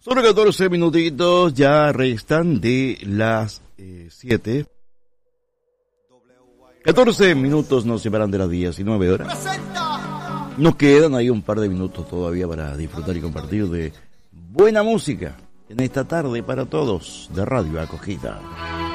Solo 14 minutitos ya restan de las 7. 14 minutos nos separan de las 19 horas. Nos quedan ahí un par de minutos todavía para disfrutar y compartir de buena música en esta tarde para todos de Radio Acogida.